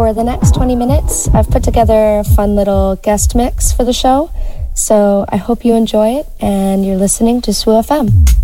for the next 20 minutes, I've put together a fun little guest mix for the show. So I hope you enjoy it, and you're listening to SWU FM.